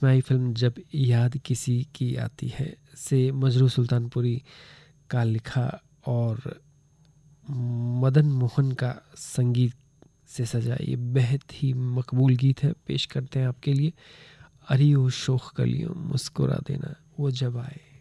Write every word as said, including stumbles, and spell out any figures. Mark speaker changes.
Speaker 1: में आई फिल्म जब याद किसी की आती है से मजरू सुल्तानपुरी का लिखा और मदन मोहन का संगीत से सजा ये बेहद ही मकबूल गीत है। पेश करते हैं आपके लिए, अरे ओ शोख कलियों मुस्कुरा देना वो जब आए।